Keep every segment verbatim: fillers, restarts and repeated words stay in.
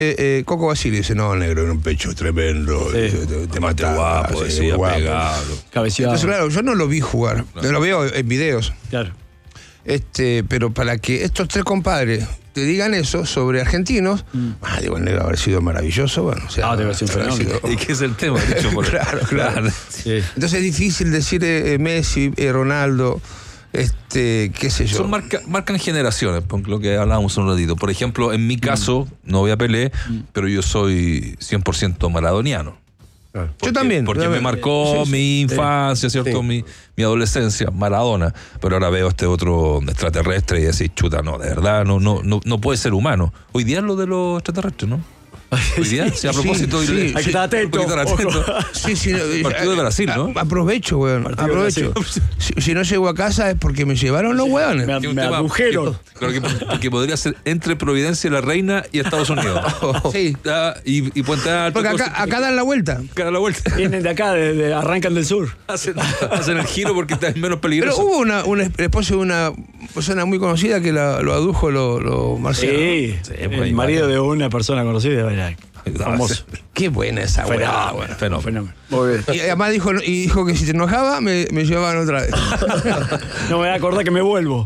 Eh, eh, Coco Basile dice, no, negro, era un pecho tremendo, Sí. te, te, te mataba, guapo, sí, decía, guapo. pegado. Cabeceado. Entonces, claro, yo no lo vi jugar, No. lo veo en videos. Claro. Este, pero para que estos tres compadres te digan eso sobre argentinos, mm. ah, digo, el negro haber sido maravilloso, bueno, o sea, Ah, debe ser un haber fenómeno. sido- ¿Y qué es el tema? Dicho por Claro, claro. Sí. Entonces es difícil decir eh, Messi, eh, Ronaldo, este, qué sé yo. Son marca, marcan generaciones, por lo que hablábamos un ratito. Por ejemplo, en mi caso, no voy a Pelé, mm. pero yo soy cien por ciento maradoniano. Claro. Porque, Yo también. Porque también. me marcó Sí, sí, mi infancia, sí. ¿cierto? Sí. Mi, mi adolescencia, Maradona. Pero ahora veo este otro extraterrestre y decís, chuta, no, de verdad, no, no, no, no puede ser humano. Hoy día es lo de los extraterrestres, ¿no? Hoy día, sí, a propósito, sí, hoy- sí. Hay que estar atento. Hay que estar atento. Sí, sí, no, Partido de Brasil, ¿no? a- Aprovecho, weón. Partido de Aprovecho. Brasil. Si, si no llego a casa es porque me llevaron los weones. Me, Que un me tema agujeron. que- Creo que, que podría ser entre Providencia y la Reina y Estados Unidos. Sí. Ah, y, y Puente Alto. Porque todo acá, eso. acá dan la vuelta. Acá da la vuelta. Vienen de acá, de, de- arrancan del sur. Hacen, hacen el giro porque está menos Pero peligroso. hubo una, una esposa de una persona muy conocida que la- lo adujo lo, lo Marciano. Sí, Sí, el pues, marido vale. de una persona conocida. Era famoso. Qué buena esa weá. Fenómeno, weón. Fenómeno. fenómeno. Muy bien. Y además dijo, y dijo que si te enojaba me, me llevaban otra vez. No me voy a acordar que me vuelvo.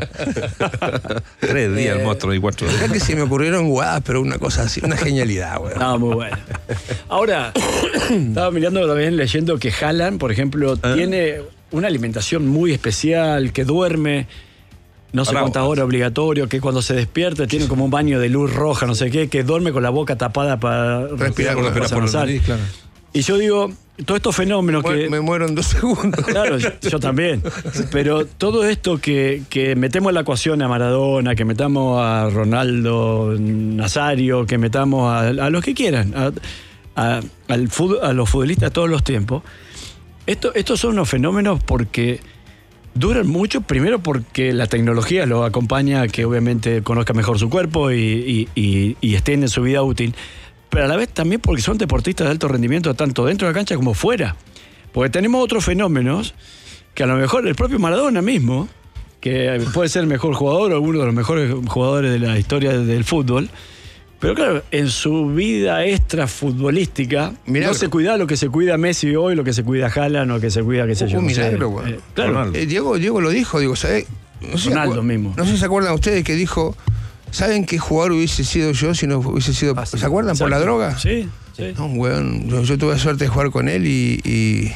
Tres días el monstruo y cuatro días. Mirá que se me ocurrieron guadas, pero una cosa así, una genialidad, weón. No, muy bueno. Ahora, estaba mirando también, leyendo que Haaland, por ejemplo, ¿Eh? tiene una alimentación muy especial, que duerme no sé Bravo. cuántas horas obligatorio, que cuando se despierta tiene como un baño de luz roja, no sé qué, que duerme con la boca tapada para Respirar con la Respirar por la nasal. nariz, claro. Y yo digo, todos estos fenómenos Mu- que... Me muero en dos segundos. Claro, yo, yo también. Pero todo esto que, que metemos en la ecuación a Maradona, que metamos a Ronaldo Nazario, que metamos a, a los que quieran, a, a, al fútbol, a los futbolistas de todos los tiempos, esto, estos son unos fenómenos porque duran mucho, primero porque la tecnología lo acompaña a que obviamente conozca mejor su cuerpo y, y, y, y extiende su vida útil, pero a la vez también porque son deportistas de alto rendimiento tanto dentro de la cancha como fuera. Porque tenemos otros fenómenos que a lo mejor el propio Maradona mismo, que puede ser el mejor jugador o uno de los mejores jugadores de la historia del fútbol, pero claro, en su vida extra futbolística Mirá, no se cuida lo que se cuida Messi hoy, lo que se cuida Haaland o lo que se cuida, qué sé yo. Un no sé. milagro, güey. Eh, claro. Ronaldo. Eh, Diego, Diego lo dijo, digo, ¿sabes? No sé si Ronaldo acuer- mismo. No sé si se acuerdan ustedes que dijo, ¿saben qué jugador hubiese sido yo si no hubiese sido... Ah, sí. ¿Se acuerdan por la Exacto. droga? Sí, sí. No, weón, yo, yo tuve la suerte de jugar con él y... y-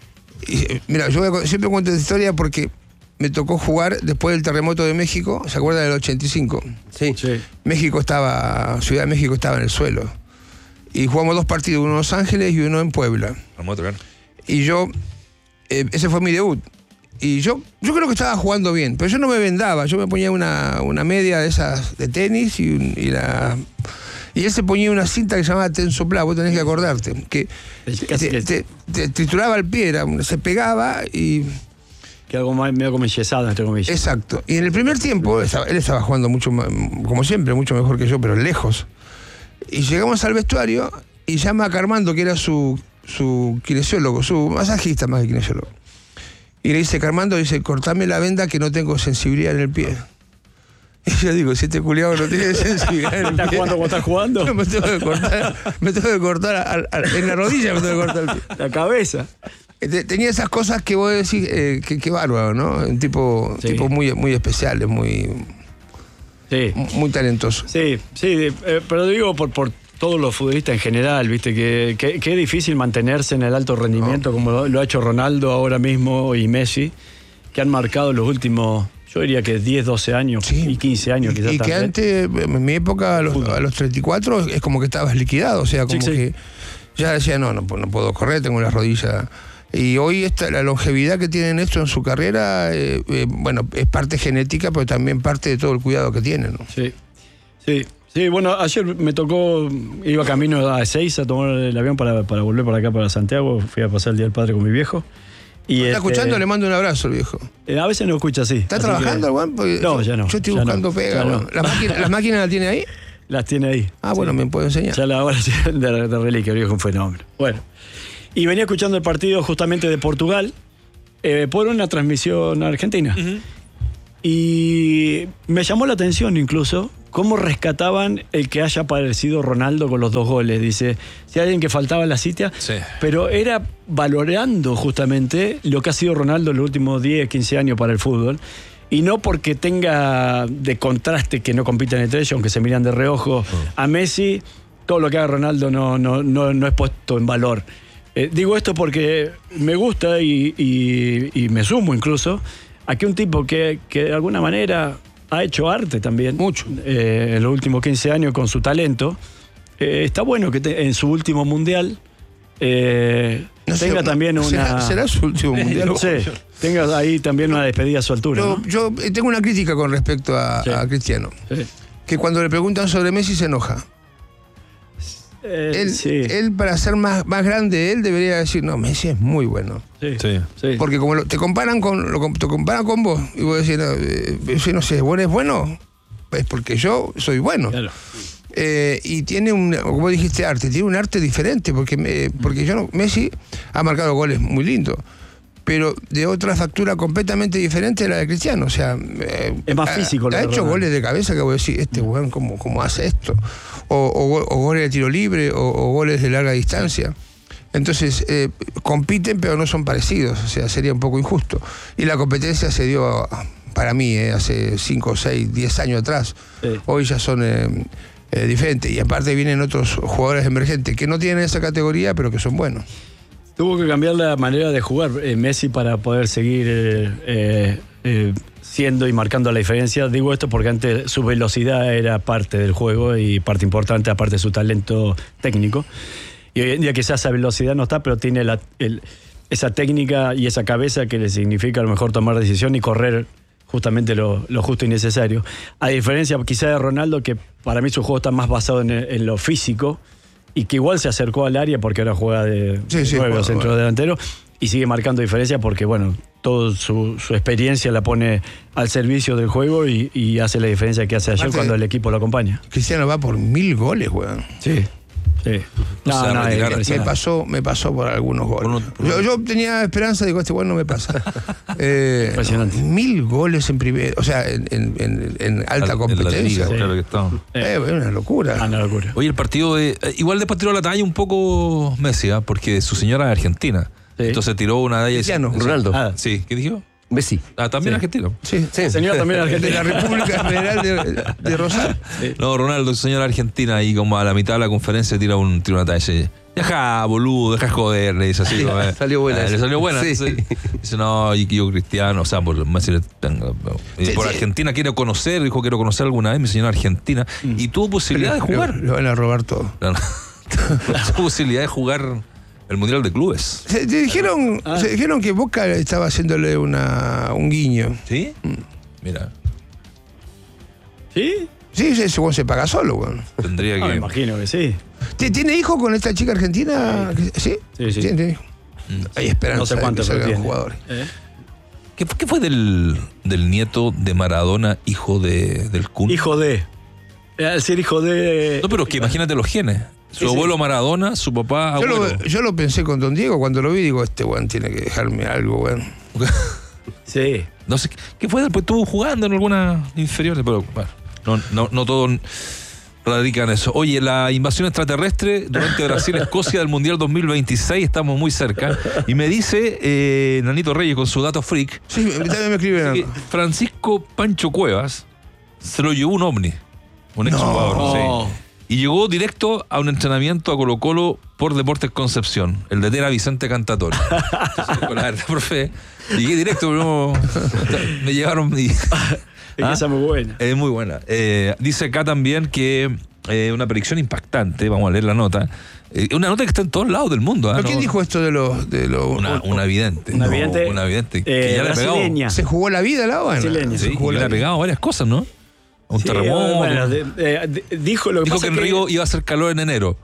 y, mira, yo voy a co- siempre cuento esta historia porque me tocó jugar después del terremoto de México, ¿se acuerdan del ochenta y cinco? Sí. sí. México estaba, Ciudad de México estaba en el suelo. Y jugamos dos partidos, uno en Los Ángeles y uno en Puebla. Vamos a tocar. Y yo, eh, ese fue mi debut. Y yo, yo creo que estaba jugando bien, pero yo no me vendaba. Yo me ponía una, una media de esas de tenis y, un- y la... Y él se ponía una cinta que se llamaba Tensoplá, vos tenés que acordarte, que Casi te, que- te- te trituraba el pie, era, se pegaba y... Que algo más, medio como enyesado, entre comillas. Exacto. Y en el primer tiempo, estaba- él estaba jugando mucho, ma- como siempre, mucho mejor que yo, pero lejos. Y llegamos al vestuario y llama a Carmando, que era su, su kinesiólogo, su masajista más que kinesiólogo. Y le dice, Carmando, dice, cortame la venda que no tengo sensibilidad en el pie. Y yo digo, si este culiado no tiene sensibilidad en el ¿Estás pie... jugando como estás jugando? No, me tengo que cortar, me tengo que cortar al- al- en la rodilla, me tengo que cortar el pie. La cabeza. Te- Tenía esas cosas que vos decís, eh, que, que bárbaro, ¿no? Un tipo, Sí. tipo muy, muy especial, muy, Sí. muy talentoso. Sí, sí, eh, pero digo por, por todos los futbolistas en general, viste, que, que, que es difícil mantenerse en el alto rendimiento, como lo, lo ha hecho Ronaldo ahora mismo y Messi, que han marcado los últimos, yo diría que diez, doce años Sí. y quince años quizás. Y que también. antes, en mi época, a los, a los treinta y cuatro, es como que estabas liquidado, o sea, como Sí, sí. que ya decía, no, no, no puedo correr, tengo la rodilla. Y hoy esta, la longevidad que tienen esto en su carrera, eh, eh, bueno, es parte genética, pero también parte de todo el cuidado que tienen, ¿no? Sí, sí. Sí, bueno, ayer me tocó, iba camino a Ezeiza a tomar el avión para, para volver para acá, para Santiago, fui a pasar el Día del Padre con mi viejo. Y ¿Está este, escuchando? Le mando un abrazo, el viejo. eh, a veces no escucha así. ¿Está así trabajando, que- Juan? Porque No, yo- ya no, Yo estoy ya buscando no, pega. ya no. Juan. ¿Las, máquinas, ¿Las máquinas las tiene ahí? Las tiene ahí. Ah, bueno, Sí. me puede enseñar. Ya la hora de, de reliquia, viejo, un fenómeno. Bueno, y venía escuchando el partido justamente de Portugal eh, por una transmisión argentina. Y me llamó la atención incluso cómo rescataban el que haya aparecido Ronaldo con los dos goles. Dice, si hay alguien que faltaba en la cita, Sí. pero era valorando justamente lo que ha sido Ronaldo en los últimos diez, quince años para el fútbol. Y no porque tenga de contraste que no compiten entre ellos, aunque se miran de reojo a Messi, todo lo que haga Ronaldo no, no, no, no es puesto en valor. Eh, digo esto porque me gusta y, y, y me sumo incluso a que un tipo que, que de alguna manera ha hecho arte también. Mucho. Eh, en los últimos quince años con su talento. Eh, está bueno que te, en su último mundial eh, No sé, tenga también una... ¿Será, será su último mundial? No sé, tenga ahí también una despedida a su altura. Yo, ¿no? yo tengo una crítica con respecto a, Sí. a Cristiano. Sí. Que cuando le preguntan sobre Messi se enoja. Eh, Él, sí, él, para ser más, más grande, él debería decir, no, Messi es muy bueno. sí, Sí. sí. Porque como lo- te comparan con lo, te comparan con vos, y vos decís, no, eh, Messi, no sé, ¿vos eres bueno? Es porque yo soy bueno. Claro. Eh, y tiene un, como dijiste, arte, tiene un arte diferente, porque, me- porque yo no, Messi ha marcado goles muy lindos, pero de otra factura completamente diferente a la de Cristiano. O sea, eh, Es más ha- físico, la Ha, hecho verdad. goles de cabeza que vos decís, este weón, ¿cómo, cómo hace esto? O, o go- o goles de tiro libre, o, o goles de larga distancia. Entonces, eh, compiten, pero no son parecidos. O sea, sería un poco injusto. Y la competencia se dio, para mí, eh, hace cinco, seis, diez años atrás. Sí. Hoy ya son eh, eh, diferentes. Y aparte vienen otros jugadores emergentes que no tienen esa categoría, pero que son buenos. Tuvo que cambiar la manera de jugar eh, Messi para poder seguir eh, eh, eh, siendo y marcando la diferencia. Digo esto porque antes su velocidad era parte del juego y parte importante, aparte de su talento técnico. Y hoy en día quizás esa velocidad no está, pero tiene la, el, esa técnica y esa cabeza que le significa a lo mejor tomar decisión y correr justamente lo, lo justo y necesario. A diferencia quizá de Ronaldo, que para mí su juego está más basado en, en lo físico y que igual se acercó al área porque ahora juega de Sí, sí, nueve juega, o centro juega. delantero y sigue marcando diferencia porque, bueno, toda su, su experiencia la pone al servicio del juego y, y hace la diferencia que hace ayer Aparte- cuando el equipo lo acompaña. Cristiano va por mil goles, weón. Sí, sí. No se va a retirar. es Me impresionante. pasó, me pasó por algunos goles. Por uno- por yo, yo tenía esperanza, digo, este bueno no me pasa. Eh, Impresionante. Mil goles en primer, o sea, en, en- en- en alta En la competencia. liga, Sí. claro que estamos. Eh, es una locura. Ah, una locura. Oye, el partido de. eh, igual de tiró la talla un poco Messi, ¿ah? Porque su señora es argentina. Sí. Entonces tiró una talla. Cristiano. Sí. Ronaldo. Ah, sí, ¿qué dijo? Messi. Ah, también Sí. argentino. Sí. Sí. Señora también De argentina. la República Federal de, de Rosario. No, Ronaldo, su señora argentina, y como a la mitad de la conferencia tira, un, tira una talla. Dice, deja, boludo, deja joder, le dice así. Sí, como, eh. salió buena Ah, le esa. salió buena. Sí. Entonces, dice, no, y yo cristiano, o sea, por Messi le tengo. Y Sí, por sí. Argentina quiero conocer, dijo, quiero conocer alguna vez mi señora argentina. Y tuvo posibilidad de jugar. Lo, lo van a robar todo. No, no. Tuvo posibilidad de jugar el Mundial de Clubes. Se, te dijeron, Ah. se dijeron que Boca estaba haciéndole una, un guiño. ¿Sí? Mira, ¿Sí? Sí, ese weón se paga solo, weón. tendría Ah, me que. imagino que sí. ¿Ti- ¿Tiene hijo con esta chica argentina? ¿Sí? Sí, sí. ¿Tiene hijo? Hay esperanza No sé de cuánto, que pero salgan tiene. jugadores. ¿Eh? ¿Qué, qué fue del, del nieto de Maradona, hijo de, del Kun? Hijo de. Al ser hijo de. No, pero es que imagínate los genes. Su Sí, sí. abuelo Maradona, su papá Yo abuelo. lo, yo lo pensé con Don Diego, cuando lo vi, digo, este weón tiene que dejarme algo, weón. Sí. No sé, ¿qué fue? Después estuvo jugando en alguna inferior, pero bueno, no, no, no todo radica en eso. Oye, la invasión extraterrestre durante Brasil-Escocia del Mundial dos mil veintiséis, estamos muy cerca. Y me dice eh, Nanito Reyes con su dato freak, Sí, también me escriben que algo. Francisco Pancho Cuevas se lo llevó un ovni, un ex No. jugador, sí. Oh. Y llegó directo a un entrenamiento a Colo Colo por Deportes Concepción. El de era Vicente Cantatore. Entonces, con la verdad, profe, llegué directo, pero no- me llevaron y... Es ¿Ah? que esa es muy buena. Es muy buena. Eh, dice acá también que eh, una predicción impactante, vamos a leer la nota. Eh, una nota que está en todos lados del mundo. ¿ah? ¿Pero quién No- dijo esto de los... De los Una, una vidente. Una No, vidente, Una vidente. que eh, ya le ha pegado. brasileña. se jugó la vida la buena. Brasileña. Se Sí, jugó y le la ha vida. pegado varias cosas, ¿no? Un Sí, terremoto. bueno, de- de- de- dijo lo que Dijo pasa que en que- Río iba a hacer calor en enero.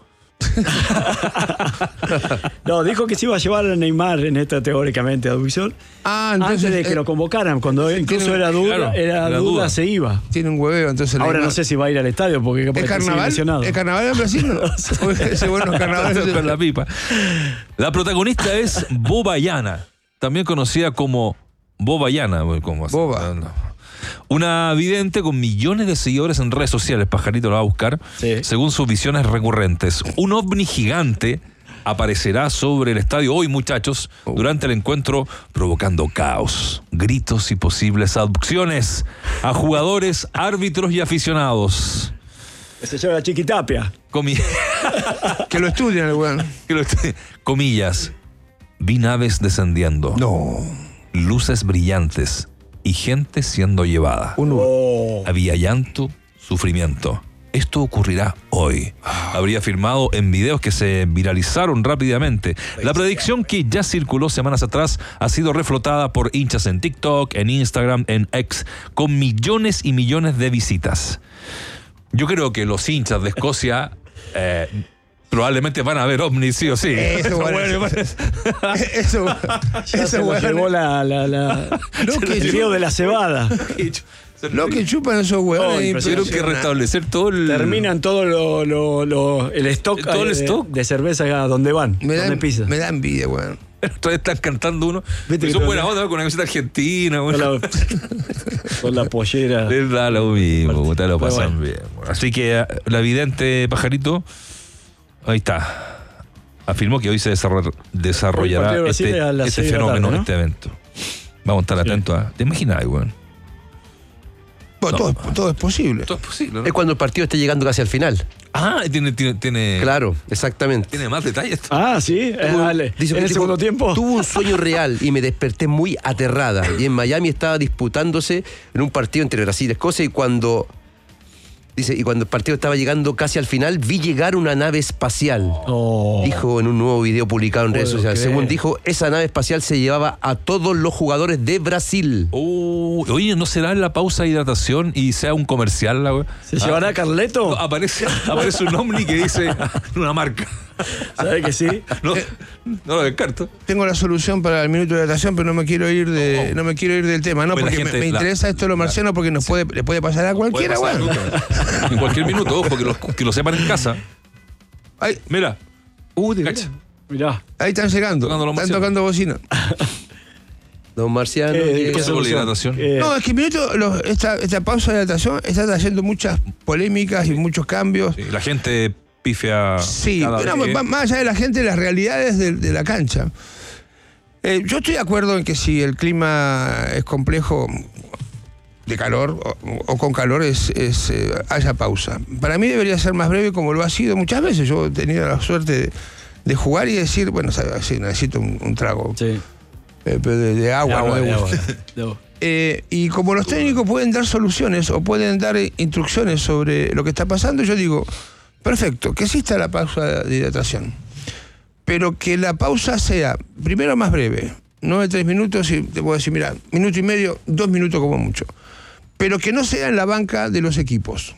No, dijo que se iba a llevar a Neymar en esta teóricamente aducción. Ah, entonces... Antes de que eh, lo convocaran, cuando incluso tiene- era duda, claro, era era duda, duda. se iba. tiene un hueveo, entonces... Ahora Neymar- no sé si va a ir al estadio porque capaz ¿Es que sigue carnaval? lesionado. ¿Es carnaval en Brasil? No. Ese bueno carnaval. Con la pipa. La protagonista es Boba Yana, también conocida como Boba Yana. Como Boba. No. Una vidente con millones de seguidores en redes sociales, Pajarito lo va a buscar, Sí. según sus visiones recurrentes. Un ovni gigante aparecerá sobre el estadio hoy, muchachos, durante el encuentro, provocando caos, gritos y posibles abducciones a jugadores, árbitros y aficionados. Se llama la Chiquitapia. Comi- Que lo estudian el weón. que lo estoy- Comillas. Vi naves descendiendo, No. luces brillantes y gente siendo llevada. Uno. Oh. Había llanto, sufrimiento. Esto ocurrirá hoy. Habría afirmado en videos que se viralizaron rápidamente. La predicción que ya circuló semanas atrás ha sido reflotada por hinchas en TikTok, en Instagram, en X, con millones y millones de visitas. Yo creo que los hinchas de Escocia eh, probablemente van a ver ovnis, sí o sí. Eso, bueno. Eso, Ya se eso, lo weón. llevó la, la, la, Lo que el yo- río de la cebada. Lo que chupan esos Oh, huevones. impresionante. Tuvieron que restablecer todo el... Terminan todo lo, lo, lo- el stock, Todo el eh, stock. de, de cerveza a donde van, Me da, donde pisan. me da envidia, weón. Todavía están cantando uno. Viste que Son todo- buena onda con una camiseta argentina. Con Bueno. la, con la pollera. Les da lo mismo, te lo Pero pasan bueno. bien. Así que eh, la vidente Pajarito, ahí está. Afirmó que hoy se desarroll- Hoy el desarrollará partido de Brasil este, es a las este seis de la fenómeno, tarde, ¿no? este evento. Vamos a estar Sí. atentos a. ¿Te imaginas, weón? Bueno, No. todo, todo es posible. Todo es posible, ¿no? Es cuando el partido esté llegando casi al final. Ah, tiene, tiene, tiene, Claro, exactamente. tiene más detalles. Ah, sí, es, dale. Dice en que el dijo, segundo tiempo. Tuve un sueño real y me desperté muy aterrada. Y en Miami estaba disputándose en un partido entre Brasil y Escocia y cuando... Dice, y cuando el partido estaba llegando casi al final, vi llegar una nave espacial. Oh. Dijo en un nuevo video publicado en redes Puedo sociales. creer. Según dijo, esa nave espacial se llevaba a todos los jugadores de Brasil. Oh, oye, ¿no será en la pausa de hidratación y sea un comercial, la weón? ¿Se llevará a Carleto? Aparece, aparece un ovni que dice una marca. ¿Sabe que sí? No, no lo descarto. Tengo la solución para el minuto de hidratación, pero no me quiero ir de, no me quiero ir del tema, ¿no? Pues la Porque gente- me, me la- interesa esto de los marcianos porque nos puede, le puede pasar a cualquiera, Puede pasar, weón. Lucas. En cualquier minuto, ojo, que lo, que lo sepan en casa. Ahí, Mira, uh, de cacha. Mirá. ahí están llegando, Tocando los están marcianos. tocando bocina. Don Marciano. ¿Qué- llega- qué pasó con la solución? hidratación? Eh, No, es que el minuto, los- esta, esta pausa de hidratación está trayendo muchas polémicas y muchos cambios. Sí, la gente pifia. Sí, cada pero vez que- más, más allá de la gente, las realidades de, de la cancha. Eh, yo estoy de acuerdo en que si el clima es complejo de calor o, o con calor es, es, eh, haya pausa. Para mí debería ser más breve como lo ha sido muchas veces. Yo he tenido la suerte de, de jugar y decir, bueno, sabes, sí, necesito un, un trago sí. eh, pero de, de agua, Agua, no de de agua. whisky. De agua. Eh, y como los técnicos pueden dar soluciones o pueden dar eh, instrucciones sobre lo que está pasando, yo digo, perfecto, que exista la pausa de hidratación. Pero que la pausa sea, primero, más breve, no de tres minutos, y te puedo decir, mira, minuto y medio, dos minutos como mucho. Pero que no sea en la banca de los equipos.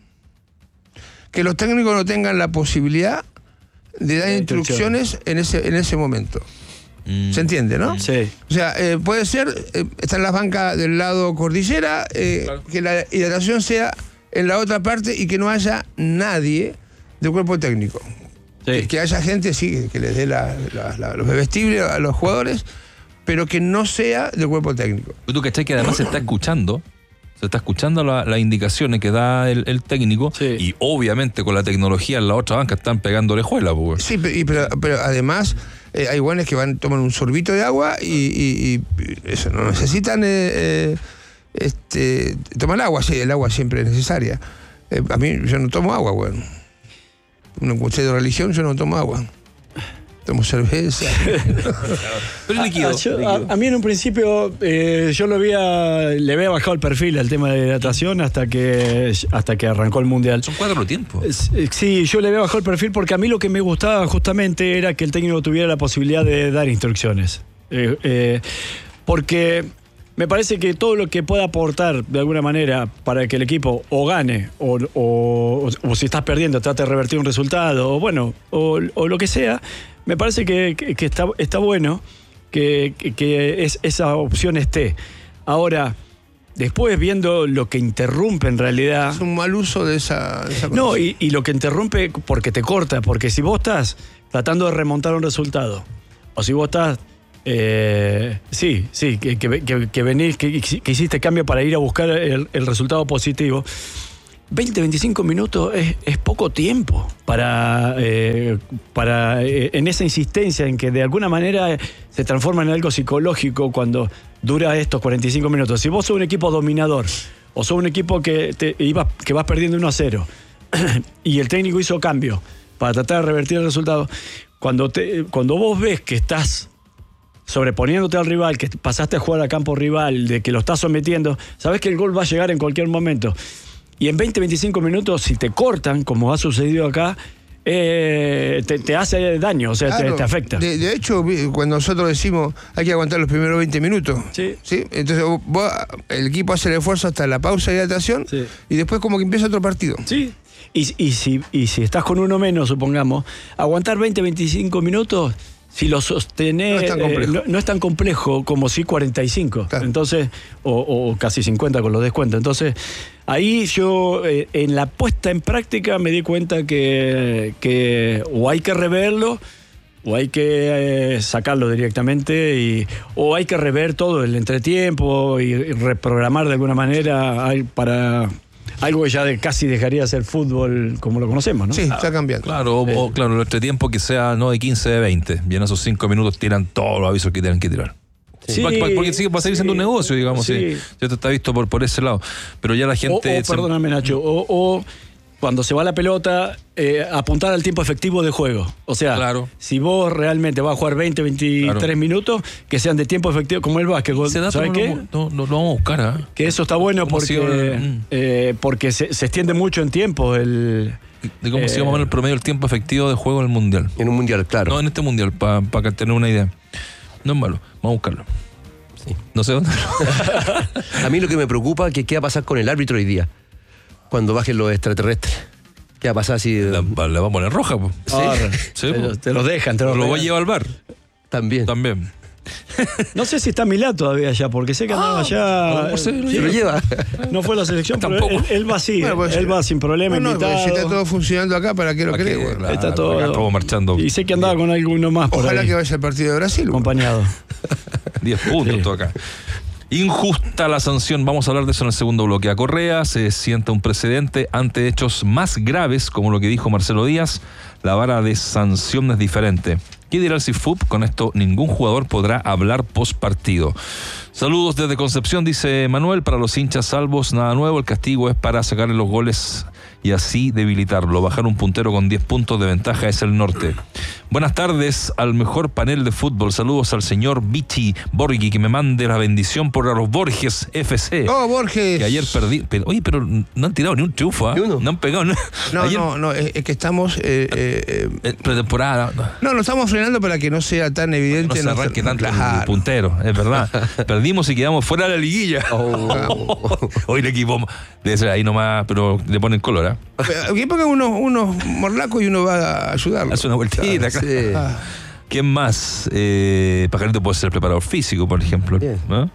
Que los técnicos no tengan la posibilidad de dar De instrucciones en ese, en ese momento. Mm. ¿Se entiende, no? Sí. O sea, eh, puede ser, eh, están las bancas del lado cordillera, eh, Claro. que la hidratación sea en la otra parte y que no haya nadie del cuerpo técnico. Que, Sí. que haya gente, sí, que les dé la- la- la- los bebestibles a los jugadores, pero que no sea del cuerpo técnico. Tú cachai que además se está escuchando. Se está escuchando la- las indicaciones que da el, el técnico. Sí. Y obviamente con la tecnología en la otra banca están pegando orejuela, pues. Sí, pe- y pero, pero además eh, hay buenos que van, toman un sorbito de agua y, y- y eso, no necesitan eh, eh, este, tomar agua, sí, el agua siempre es necesaria. Eh, a mí, yo no tomo agua, bueno. Una cuestión de religión, yo no tomo agua. Tomo cerveza. Pero es líquido. Ah, yo- líquido. a, a mí en un principio eh, yo lo había, le había bajado el perfil al tema de hidratación hasta que, hasta que arrancó el Mundial. Son cuatro tiempos. Es- eh, Sí, yo le había bajado el perfil porque a mí lo que me gustaba justamente era que el técnico tuviera la posibilidad de dar instrucciones. Eh, eh, porque me parece que todo lo que pueda aportar de alguna manera para que el equipo o gane o, o- o si estás perdiendo trate de revertir un resultado o bueno, o, o lo que sea, me parece que, que- que está, está bueno que, que- que es- esa opción esté. Ahora, después viendo lo que interrumpe en realidad... Es un mal uso de esa, de esa No, cosa. y, y lo que interrumpe porque te corta, porque si vos estás tratando de remontar un resultado, o si vos estás Eh, sí, sí, que, que, que, que venís, que, que hiciste cambio para ir a buscar el, el resultado positivo. veinte, veinticinco minutos es, es poco tiempo para, eh, para eh, en esa insistencia en que de alguna manera se transforma en algo psicológico cuando dura estos cuarenta y cinco minutos. Si vos sos un equipo dominador o sos un equipo que, te, iba, que vas perdiendo uno a cero y el técnico hizo cambio para tratar de revertir el resultado, cuando, te, cuando vos ves que estás sobreponiéndote al rival, que pasaste a jugar a campo rival, de que lo estás sometiendo, sabes que el gol va a llegar en cualquier momento. Y en veinte, veinticinco minutos, si te cortan, como ha sucedido acá, eh, te, te hace daño, o sea, claro, te, te afecta. De, de hecho, cuando nosotros decimos hay que aguantar los primeros veinte minutos, sí. ¿sí? Entonces vos, el equipo hace el esfuerzo hasta la pausa de hidratación, sí, y después como que empieza otro partido. Sí. Y, y, si, y si estás con uno menos, supongamos, aguantar veinte, veinticinco minutos... Si lo sostenés, no es tan complejo, eh, no, no es tan complejo como si cuarenta y cinco, claro. Entonces, o, o casi cincuenta con los descuentos. Entonces, ahí yo, eh, en la puesta en práctica, me di cuenta que, que o hay que reverlo, o hay que eh, sacarlo directamente, y, o hay que rever todo el entretiempo y, y reprogramar de alguna manera para... Algo que ya de, casi dejaría de ser fútbol como lo conocemos, ¿no? Sí, está cambiando. Claro, o, eh. o, claro, el entretiempo que sea no de quince, de veinte. Y en esos cinco minutos tiran todos los avisos que tienen que tirar. Sí. Porque sí, va a seguir siendo un negocio, digamos. Sí. Sí. Esto está visto por, por ese lado. Pero ya la gente... O, o perdóname, Nacho, o... o cuando se va la pelota, eh, apuntar al tiempo efectivo de juego. O sea, claro, si vos realmente vas a jugar veinte, veintitrés claro. minutos, que sean de tiempo efectivo, como el básquet. ¿Sabes qué? No, no, lo vamos a buscar, ¿eh? Que eso está bueno porque, mm. eh, porque se, se extiende mucho en tiempo el... De cómo eh, se llama el promedio del tiempo efectivo de juego en el Mundial. En un Mundial, claro. No, en este Mundial, para pa tener una idea. No es malo, vamos a buscarlo. Sí. No sé dónde. A mí lo que me preocupa es que qué va a pasar con el árbitro hoy día, cuando bajen los extraterrestres. ¿Qué va a pasar si...? La, la va a poner roja, pues. ¿Sí? Ah, ¿sí? Te, lo, te los dejan, te los Lo voy a llevar al bar. También. También. No sé si está Milá todavía allá, porque sé que andaba allá. No, se lo, sí, lo lleva. No fue la selección, pero él, él va así. Bueno, pues, él va sin problema. No, no, si está todo funcionando acá, ¿para qué lo cree? Bueno, claro, está todo, todo marchando. Y sé que andaba con alguno más por Ojalá ahí. que vaya al partido de Brasil. Acompañado. diez puntos sí. Todo acá. Injusta la sanción, vamos a hablar de eso en el segundo bloque. A Correa se sienta un precedente ante hechos más graves, como lo que dijo Marcelo Díaz. La vara de sanción es diferente. ¿Qué dirá el C I F U P? Con esto ningún jugador podrá hablar post partido. Saludos desde Concepción, dice Manuel. Para los hinchas salvos, nada nuevo. El castigo es para sacarle los goles y así debilitarlo. Bajar un puntero con diez puntos de ventaja es el norte. Buenas tardes al mejor panel de fútbol. Saludos al señor Vichy Borghi, que me mande la bendición por los Borges F C. ¡Oh, Borges! Que ayer perdí. Pero, oye, pero no han tirado ni un triunfo, ¿eh? No han pegado. No, no, ayer, no, no, es que estamos... Eh, eh, eh, pretemporada. No, no estamos frenando para que no sea tan evidente. No se arranque tanto claro. El puntero, es verdad. Perdimos y quedamos fuera de la liguilla. Oh. Hoy el equipo... Debe ser ahí nomás, pero le ponen color, ¿eh? Que pongan unos, unos morlacos y uno va a ayudarlo. Hace una vueltita, claro. Sí. Ah. ¿Quién más? Eh, Pajarito puede ser preparador físico, por ejemplo. ¿No?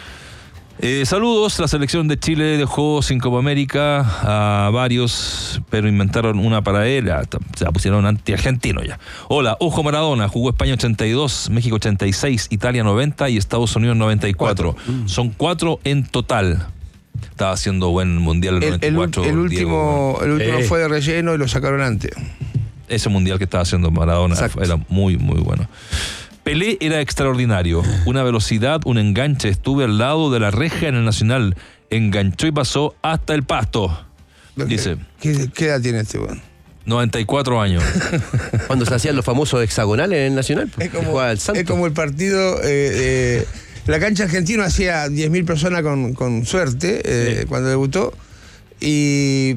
Eh, saludos. La selección de Chile dejó sin Copa América a varios, pero inventaron una para él. Se la pusieron anti-argentino ya. Hola, Ojo Maradona. Jugó España ochenta y dos, México ochenta y seis, Italia noventa y Estados Unidos noventa y cuatro. Mm. Son cuatro en total. Estaba haciendo buen mundial el, el noventa y cuatro. El, el último, el último eh. fue de relleno y lo sacaron antes. Ese mundial que estaba haciendo Maradona Exacto. Era muy, muy bueno. Pelé era extraordinario. Una velocidad, un enganche. Estuve al lado de la reja en el Nacional. Enganchó y pasó hasta el pasto. Dice. ¿Qué, qué edad tiene este weón? noventa y cuatro años. Cuando se hacían los famosos hexagonales en el Nacional. Es como, el es como el partido... Eh, eh, la cancha argentina hacía diez mil personas con, con suerte eh, sí. Cuando debutó. Y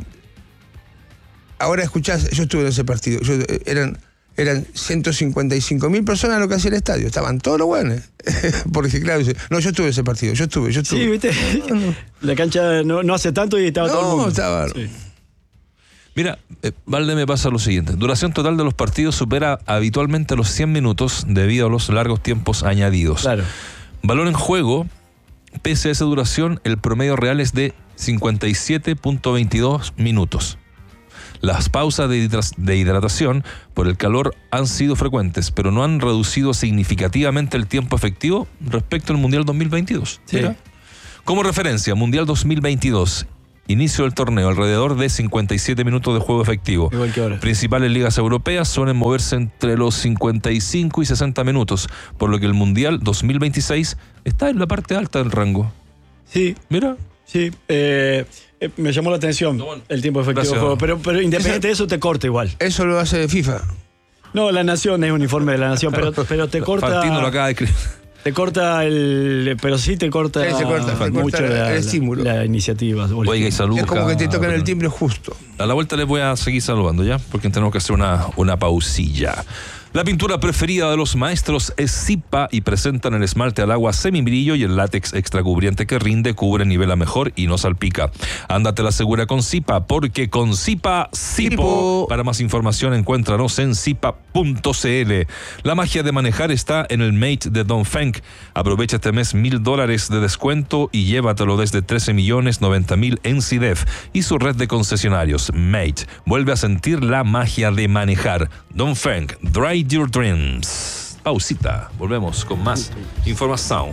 ahora escuchás, yo estuve en ese partido, yo, eran, eran ciento cincuenta y cinco mil personas lo que hacía el estadio, estaban todos los buenos. Porque claro, dice, no, yo estuve en ese partido, yo estuve, yo estuve. Sí, viste, la cancha no, no hace tanto y estaba no, todo el mundo. No, estaba... Sí. Mira, eh, Valde me pasa lo siguiente. Duración total de los partidos supera habitualmente los cien minutos debido a los largos tiempos añadidos. Claro. Valor en juego, pese a esa duración, el promedio real es de cincuenta y siete punto veintidós minutos. Las pausas de, hidra- de hidratación por el calor han sido frecuentes, pero no han reducido significativamente el tiempo efectivo respecto al Mundial dos mil veintidós. Sí. Mira. Como referencia, Mundial dos mil veintidós, inicio del torneo, alrededor de cincuenta y siete minutos de juego efectivo. Igual que ahora. Principales ligas europeas suelen moverse entre los cincuenta y cinco y sesenta minutos, por lo que el Mundial dos mil veintiséis está en la parte alta del rango. Sí, Mira. sí. Eh, eh, me llamó la atención el tiempo efectivo Gracias. de juego, pero, pero independiente de eso te corta igual. Eso lo hace FIFA. No, la Nación es un informe de la Nación, pero, pero te corta. Fantino lo acaba de escribir. Te corta el. Pero sí te corta, Sí, se corta, se mucho corta la, el estímulo. la, la iniciativa. Oiga, y salud. Es como que te tocan el cabrón. timbre justo. A la vuelta les voy a seguir saludando, ¿ya? Porque tenemos que hacer una, una pausilla. La pintura preferida de los maestros es Zipa y presentan el esmalte al agua semibrillo y el látex extra cubriente que rinde, cubre, nivela mejor y no salpica. Ándate la segura con Zipa, porque con Zipa, Zipo. Zipo. Para más información, encuéntranos en zipa punto c l. La magia de manejar está en el Mate de Dongfeng. Aprovecha este mes mil dólares de descuento y llévatelo desde trece millones noventa mil en C I D E F y su red de concesionarios. Mate, vuelve a sentir la magia de manejar. Dongfeng, Drive Your Dreams. Pausita, volvemos con más información.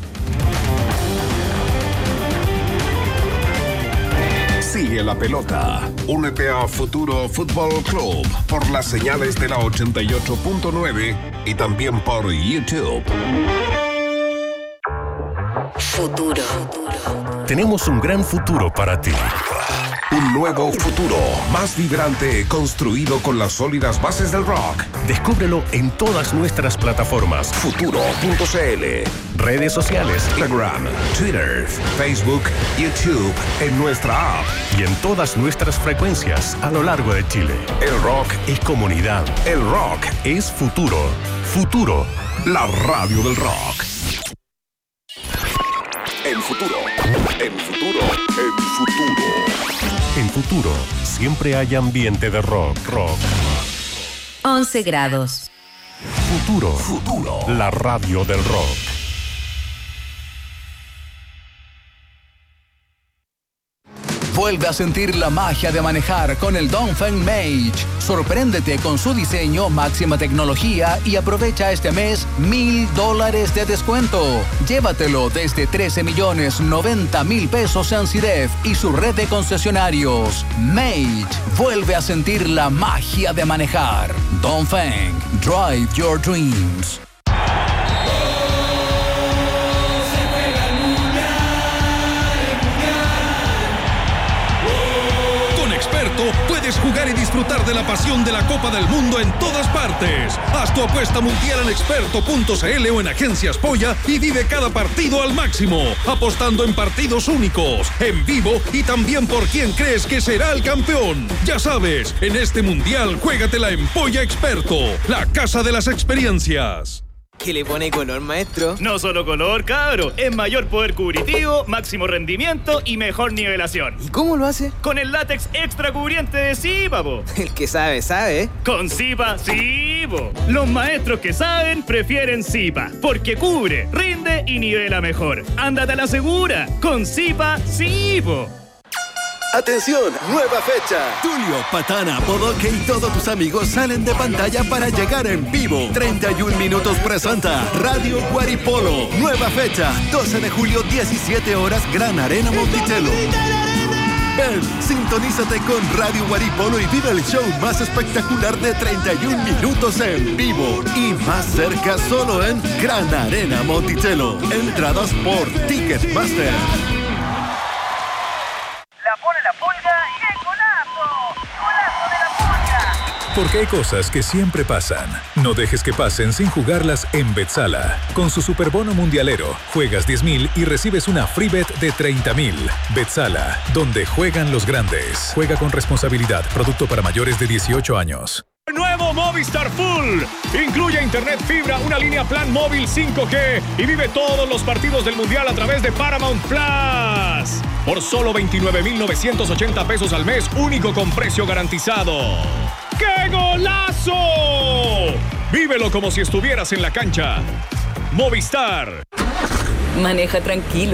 Sigue la pelota. Únete a Futuro Fútbol Club por las señales de la ochenta y ocho punto nueve y también por YouTube. Futuro. Tenemos un gran futuro para ti. Un nuevo futuro, más vibrante, construido con las sólidas bases del rock. Descúbrelo en todas nuestras plataformas. Futuro punto c l, Redes sociales Instagram, Twitter, Facebook, YouTube, en nuestra app. y en todas nuestras frecuencias a lo largo de Chile. El rock, Es comunidad. el rock, Es futuro. Futuro. la radio del rock. El futuro, el futuro, el futuro. En futuro, siempre hay ambiente de rock. Rock. once grados. Futuro. Futuro. La radio del rock. Vuelve a sentir la magia de manejar con el Dongfeng Mage. Sorpréndete con su diseño, máxima tecnología y aprovecha este mes mil dólares de descuento. Llévatelo desde trece millones noventa mil pesos en C I D E F y su red de concesionarios. Mage, vuelve a sentir la magia de manejar. Dongfeng, Drive Your Dreams. Puedes jugar y disfrutar de la pasión de la Copa del Mundo en todas partes. Haz tu apuesta mundial en experto punto c l o en Agencias Polla y vive cada partido al máximo, apostando en partidos únicos, en vivo y también por quién crees que será el campeón. Ya sabes, en este mundial juégatela en Polla Experto, la casa de las experiencias. ¿Qué le pone color, maestro? No solo color, cabro. Es mayor poder cubritivo, máximo rendimiento y mejor nivelación. ¿Y cómo lo hace? Con el látex extra cubriente de Zipa, po. El que sabe, sabe. Con Zipa, sí, po. Los maestros que saben prefieren Zipa, porque cubre, rinde y nivela mejor. Ándate a la segura. Con Zipa, sí, po. ¡Atención! ¡Nueva fecha! Tulio, Patana, Bodoque y todos tus amigos salen de pantalla para llegar en vivo. treinta y un minutos presenta Radio Guaripolo. Nueva fecha, doce de julio, diecisiete horas, Gran Arena Monticello. Ven, sintonízate con Radio Guaripolo y vive el show más espectacular de treinta y un minutos en vivo. Y más cerca solo en Gran Arena Monticello. Entradas por Ticketmaster. Porque hay cosas que siempre pasan. No dejes que pasen sin jugarlas en Betzala. Con su superbono mundialero, juegas diez mil y recibes una free bet de treinta mil. Betzala, donde juegan los grandes. Juega con responsabilidad. Producto para mayores de dieciocho años. Nuevo Movistar Full. Incluye internet fibra, una línea plan móvil cinco G y vive todos los partidos del Mundial a través de Paramount Plus. Por solo veintinueve mil novecientos ochenta pesos al mes, único con precio garantizado. ¡Qué golazo! Vívelo como si estuvieras en la cancha. Movistar. Maneja tranquilo.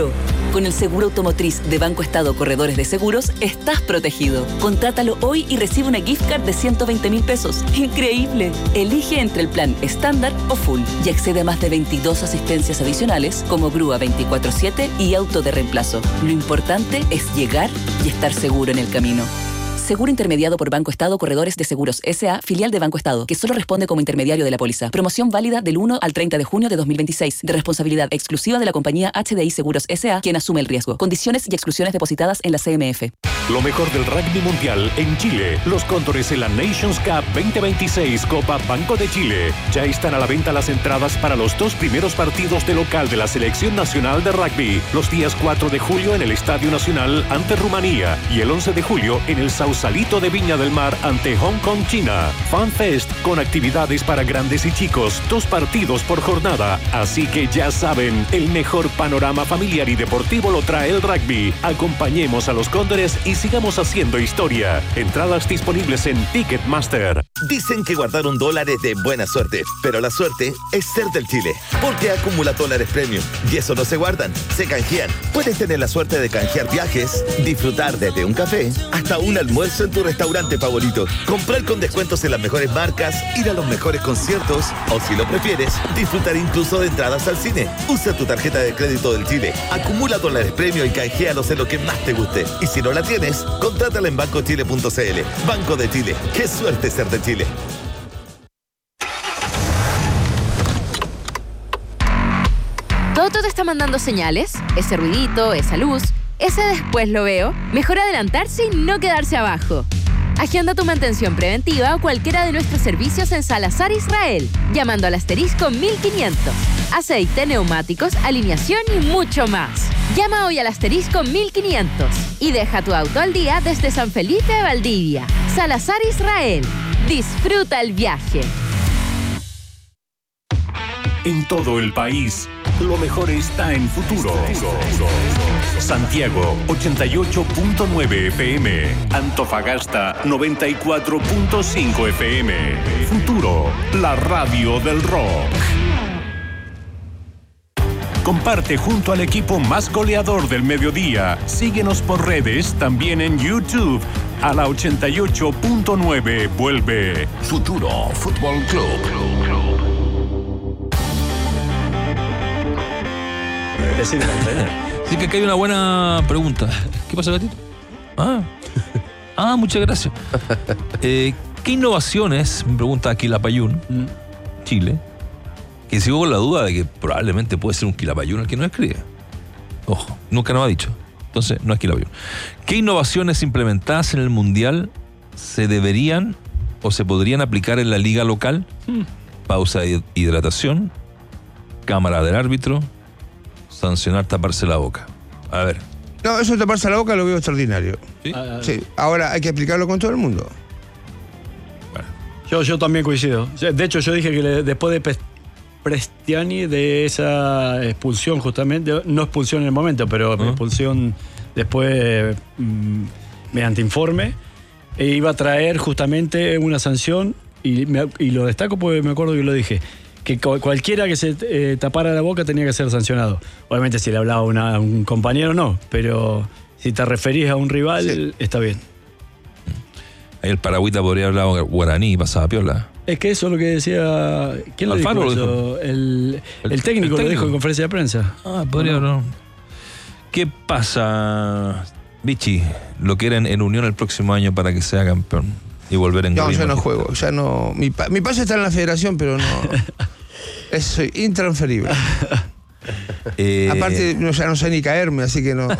Con el seguro automotriz de Banco Estado Corredores de Seguros, estás protegido. Contrátalo hoy y recibe una gift card de ciento veinte mil pesos. ¡Increíble! Elige entre el plan estándar o full y accede a más de veintidós asistencias adicionales como grúa veinticuatro siete y auto de reemplazo. Lo importante es llegar y estar seguro en el camino. Seguro intermediado por Banco Estado Corredores de Seguros S A, filial de Banco Estado, que solo responde como intermediario de la póliza. Promoción válida del uno al treinta de junio de dos mil veintiséis, de responsabilidad exclusiva de la compañía H D I Seguros S A, quien asume el riesgo. Condiciones y exclusiones depositadas en la C M F. Lo mejor del rugby mundial en Chile. Los Cóndores en la Nations Cup veinte veintiséis Copa Banco de Chile. Ya están a la venta las entradas para los dos primeros partidos de local de la Selección Nacional de Rugby. Los días cuatro de julio en el Estadio Nacional ante Rumanía y el once de julio en el Sausalito de Viña del Mar ante Hong Kong, China. FanFest con actividades para grandes y chicos. Dos partidos por jornada. Así que ya saben, el mejor panorama familiar y deportivo lo trae el rugby. Acompañemos a los Cóndores y sigamos haciendo historia. Entradas disponibles en Ticketmaster. Dicen que guardaron dólares de buena suerte, pero la suerte es ser del Chile, porque acumula dólares premium y eso no se guardan, se canjean. Puedes tener la suerte de canjear viajes, disfrutar desde un café hasta un almuerzo en tu restaurante favorito, comprar con descuentos en las mejores marcas, ir a los mejores conciertos o, si lo prefieres, disfrutar incluso de entradas al cine. Usa tu tarjeta de crédito del Chile, acumula dólares premium y canjealos en lo que más te guste. Y si no la tienes, contrátala en banco chile punto c l. Banco de Chile. ¡Qué suerte ser de Chile! ¿Toto te está mandando señales? Ese ruidito, esa luz, ese después lo veo. Mejor adelantarse y no quedarse abajo. Agenda tu mantención preventiva o cualquiera de nuestros servicios en Salazar Israel, llamando al asterisco mil quinientos. Aceite, neumáticos, alineación y mucho más. Llama hoy al asterisco mil quinientos y deja tu auto al día desde San Felipe de Valdivia. Salazar Israel. Disfruta el viaje. En todo el país, lo mejor está en Futuro. Santiago, ochenta y ocho punto nueve F M. Antofagasta, noventa y cuatro punto cinco F M. Futuro, la radio del rock. Comparte junto al equipo más goleador del mediodía. Síguenos por redes, también en YouTube. A la ochenta y ocho punto nueve vuelve Futuro Fútbol Club. Sí, que acá hay una buena pregunta. ¿Qué pasa, gatito? Ah, ah muchas gracias. Eh, ¿Qué innovaciones, me pregunta aquí Quilapayún, Chile, que sigo con la duda de que probablemente puede ser un Quilapayún el que nos escribe? Ojo, nunca nos ha dicho. Entonces, no es Quilapayún. ¿Qué innovaciones implementadas en el Mundial se deberían o se podrían aplicar en la liga local? Hmm. Pausa de hidratación, cámara del árbitro, sancionar taparse la boca. A ver. No, eso de taparse la boca lo veo extraordinario. ¿Sí? Sí. Ahora hay que aplicarlo con todo el mundo. Bueno. Yo, yo también coincido. De hecho, yo dije que le, después de Pe- Prestiani, de esa expulsión justamente, no expulsión en el momento, pero uh-huh. expulsión después mm, mediante informe, e iba a traer justamente una sanción, y, me, y lo destaco porque me acuerdo que lo dije, que cualquiera que se eh, tapara la boca tenía que ser sancionado. Obviamente si le hablaba una, a un compañero no, pero si te referís a un rival, sí, está bien. Ahí el paragüita podría hablar guaraní y pasaba piola. Es que eso es lo que decía... ¿Quién lo dijo, lo dijo? El, el, el, técnico el técnico lo dijo en conferencia de prensa. Ah, podría no. ¿Qué pasa, Vichy? Lo quieren en Unión el próximo año para que sea campeón y volver en No, yo no juego, ya no... Mi, pa, mi pase está en la federación, pero no... Es intransferible. eh... Aparte, no, ya no sé ni caerme, así que no...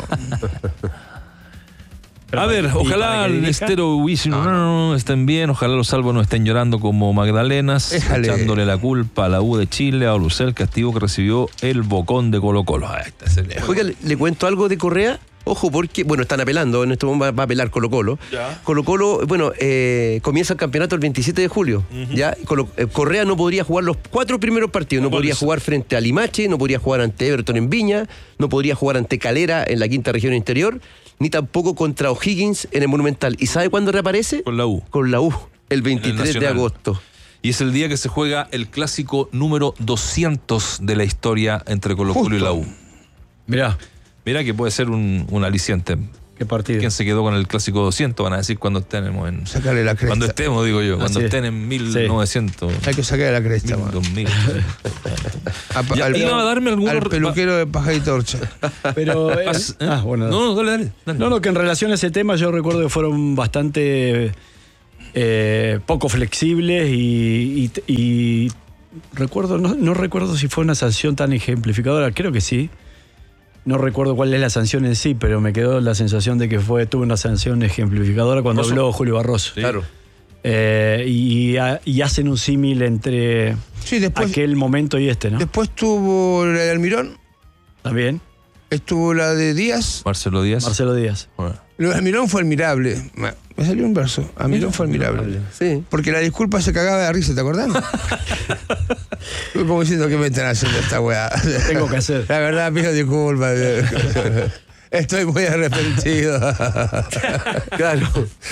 A ver, ojalá el Estero Wisin no, no, no, estén bien, ojalá los salvos no estén llorando como Magdalenas, Déjale. echándole la culpa a la U de Chile, a Lucel, castigo que recibió el Bocón de Colo Colo. Ahí está ese lejos. Oiga, ¿le cuento algo de Correa? Ojo, porque, bueno, están apelando, en este momento va, va a apelar Colo Colo. Ya. Colo Colo, bueno, eh, comienza el campeonato el veintisiete de julio. Uh-huh. Ya Colo, eh, Correa no podría jugar los cuatro primeros partidos. No podría jugar frente a Limache, no podría jugar ante Everton en Viña, no podría jugar ante Calera en la quinta región interior, ni tampoco contra O'Higgins en el Monumental. ¿Y sabe cuándo reaparece? Con la U. Con la U, el veintitrés de agosto. Y es el día que se juega el clásico número doscientos de la historia entre Colo Colo y la U. Mirá. Mira que puede ser un, un aliciente. ¿Qué partido? ¿Quién se quedó con el clásico doscientos? Van a decir cuando estemos en... Sacarle la cresta. Cuando estemos, digo yo. Cuando Así estén en mil novecientos. Sí. Hay que sacarle la cresta. dos mil. A, Ya, al, iba a darme algún al otro- peluquero de paja y torcha. Pero. eh, Pas- ¿eh? ah, bueno. No, no, dale, dale, dale. No, no, que en relación a ese tema yo recuerdo que fueron bastante eh, poco flexibles y, y- y recuerdo, no, no recuerdo si fue una sanción tan ejemplificadora, creo que sí. No recuerdo cuál es la sanción en sí, pero me quedó la sensación de que fue tuvo una sanción ejemplificadora cuando Barroso. habló Julio Barroso. Sí. Claro. Eh, y, ha- y hacen un símil entre Sí, después, aquel momento y este, ¿no? después tuvo la de Almirón, También, estuvo la de Díaz. Marcelo Díaz. Marcelo Díaz. Bueno. Lo de Almirón fue admirable. Me me salió un verso. Almirón fue admirable. Sí. Porque la disculpa se cagaba de risa, ¿te acordás? Fue como diciendo que me están haciendo esta weá. Tengo que hacer. La verdad, pido disculpas. Estoy muy arrepentido. Claro.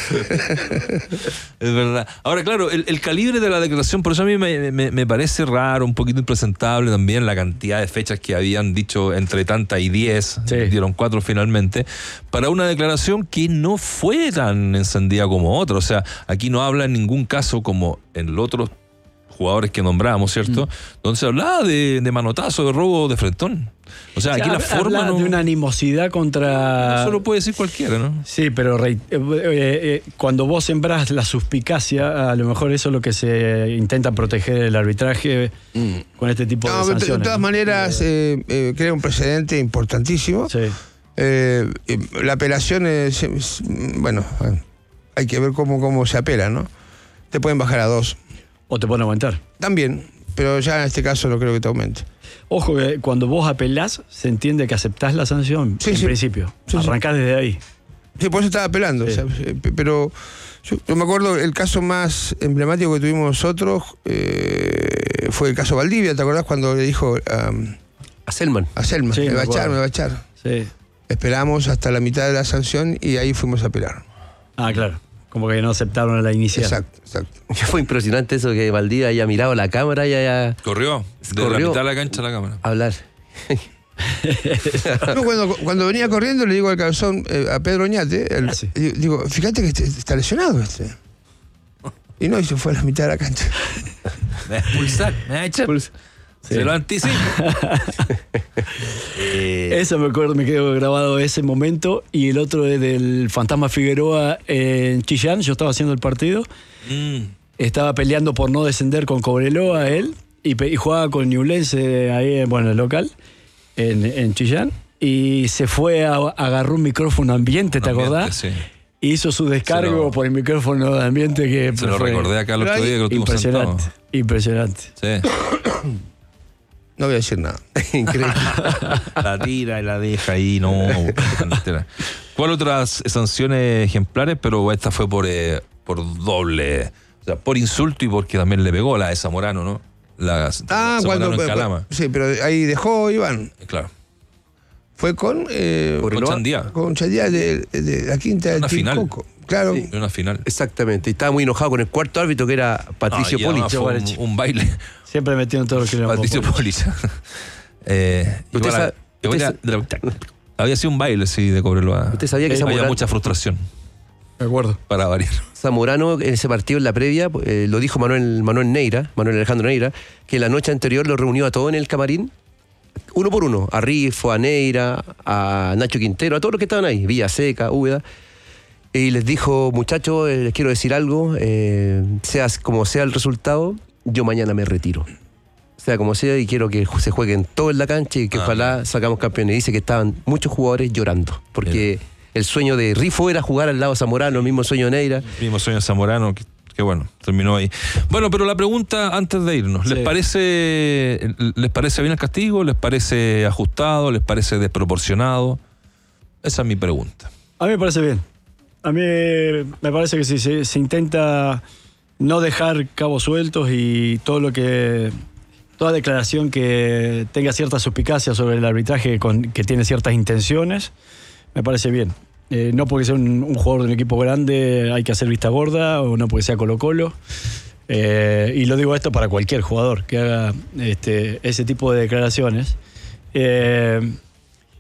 Es verdad. Ahora, claro, el, el calibre de la declaración, por eso a mí me, me- me parece raro, un poquito impresentable también la cantidad de fechas que habían dicho entre tantas y diez, Sí. dieron cuatro finalmente, para una declaración que no fue tan encendida como otra. O sea, aquí no habla en ningún caso como en los otros jugadores que nombramos, ¿cierto? Donde se hablaba de, de manotazo, de robo de frentón. O sea, O sea, aquí la habla forma no... de una animosidad contra... Eso lo puede decir cualquiera, ¿no? Sí, pero rei- eh, eh, eh, cuando vos sembrás la suspicacia, a lo mejor eso es lo que se intenta proteger el arbitraje con este tipo No, de pero de sanciones. todas ¿no? maneras, eh, eh, crea un precedente importantísimo. Sí. Eh, eh, la apelación es, es- bueno, eh, hay que ver cómo, cómo se apela, ¿no? Te pueden bajar a dos. O te pueden aumentar. También, pero ya en este caso no creo que te aumente. Ojo, que cuando vos apelás, se entiende que aceptás la sanción Sí, en sí. principio. Sí, sí. Arrancás desde ahí. Sí, por eso estaba apelando. Sí. O sea, eh, pe- pero yo, yo me acuerdo, el caso más emblemático que tuvimos nosotros eh, fue el caso Valdivia. ¿Te acordás cuando le dijo um, A Selman. a Selma, Sí, me me va a echar, acuerdo. me va a echar? Sí. Esperamos hasta la mitad de la sanción y ahí fuimos a apelar. Ah, claro. Como que no aceptaron la inicial. Exacto, exacto. Fue impresionante eso que Valdivia haya mirado la cámara y haya Corrió. De la Corrió. mitad de la cancha a la cámara. hablar. No, cuando, cuando venía corriendo le digo al calzón, eh, a Pedro Oñate, el- Ah, sí. digo, digo, fíjate que este- está lesionado este. Y no, y se fue a la mitad de la cancha. Me va a expulsar, me va a echar. Se lo anticipo. Eh, Eso me acuerdo, me quedó grabado ese momento. Y el otro es del Fantasma Figueroa en Chillán. Yo estaba haciendo el partido. mm, Estaba peleando por no descender con Cobreloa él. Y, pe- y jugaba con Ñublense ahí, bueno, el local, en, en Chillán. Y se fue, a, agarró un micrófono ambiente, ¿te ambiente, acordás? sí. Hizo su descargo Se lo- por el micrófono de ambiente que Se lo fue recordé acá el otro Pero ahí- día que lo tuvimos impresionante. sentado. Impresionante. Sí. No voy a decir nada. Increíble. La tira y la deja ahí, no. entera. ¿Cuál otras sanciones ejemplares? Pero esta fue por, eh, por doble. O sea, por insulto y porque también le pegó la de Zamorano, ¿no? La Ah, Zamorano cuando. en Calama. Sí, pero ahí dejó Iván. Claro. Fue con. Eh, Con Chandía. Con Chandía de, de la quinta del Una Team final. Coco. Claro. En una final. Exactamente. Y estaba muy enojado con el cuarto árbitro que era Patricio Ah, y Poli. además fue un, un baile. Siempre metiendo todo lo que le Patricio Poli. eh, Usted igual a- sabe- igual usted a- había sido un baile, sí, de Cobreloa. ¿Usted sabía que Había Zamorano- mucha frustración. Me acuerdo. Para variar. Zamorano en ese partido en la previa, eh, lo dijo Manuel, Manuel Neira, Manuel Alejandro Neira, que la noche anterior lo reunió a todos en el camarín, uno por uno, a Rifo, a Neira, a Nacho Quintero, a todos los que estaban ahí, Villaseca, Úbeda, y les dijo, muchachos, eh, les quiero decir algo, eh, sea como sea el resultado, yo mañana me retiro. Sea como sea, y quiero que se jueguen todo en la cancha y que Ah, ojalá sacamos campeones. Dice que estaban muchos jugadores llorando, porque el sueño de Rifo era jugar al lado de Zamorano, el mismo sueño de Neira. Mismo sueño Zamorano, que, que bueno, terminó ahí. Bueno, pero la pregunta antes de irnos, ¿les Sí. parece les parece bien el castigo? ¿Les parece ajustado? ¿Les parece desproporcionado? Esa es mi pregunta. A mí me parece bien. A mí me parece que si se, se intenta no dejar cabos sueltos y todo lo que. Toda declaración que tenga cierta suspicacia sobre el arbitraje con, que tiene ciertas intenciones, me parece bien. Eh, no porque sea un, un jugador de un equipo grande hay que hacer vista gorda, o no porque sea Colo-Colo. Eh, y lo digo esto para cualquier jugador que haga este, ese tipo de declaraciones. Eh,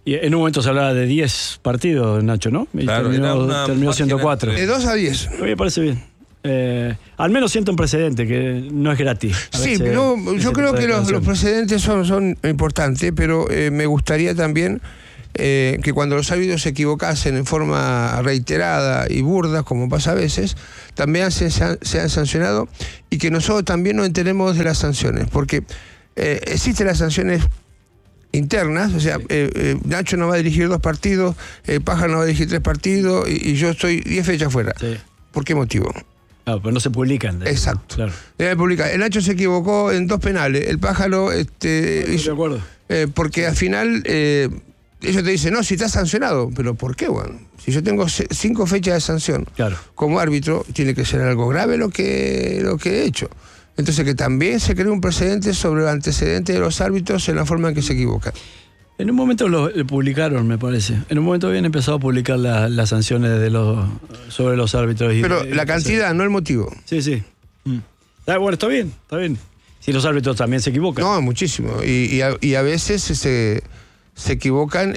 Y en un momento se hablaba de diez partidos, Nacho, ¿no? Y Claro, era terminó, una terminó margen ciento cuatro. entre- De dos a diez. A mí me parece bien. Eh, al menos siento un precedente, que no es gratis. A Sí, veces no, ese yo tipo creo de que los, los declaración. precedentes son, son importantes, pero eh, me gustaría también eh, que cuando los árbitros se equivocasen en forma reiterada y burda, como pasa a veces, también se, sean, sean sancionados y que nosotros también nos enteremos de las sanciones, porque eh, existen las sanciones internas, o sea, eh, eh, Nacho no va a dirigir dos partidos, eh, Paja no va a dirigir tres partidos y, y yo estoy diez fechas fuera. Sí. ¿Por qué motivo? No, pero no se publican. de- Exacto. Claro. Debe publicar. El Nacho se equivocó en dos penales. El Pájaro, este, Estoy hizo- de acuerdo. eh, porque al final eh, ellos te dicen, no, si estás sancionado. ¿Pero por qué, bueno? Si yo tengo se- cinco fechas de sanción Claro. como árbitro, tiene que ser algo grave lo que, lo que he hecho. Entonces que también se cree un precedente sobre el antecedente de los árbitros en la forma en que se equivocan. En un momento lo, lo publicaron, me parece. En un momento habían empezado a publicar la- las sanciones de los, sobre los árbitros. y- Pero y- la cantidad, no el motivo. Sí, sí. Mm. Ah, bueno, está bien, está bien. Si los árbitros también se equivocan. No, muchísimo. Y, y, a, y a veces se, se equivocan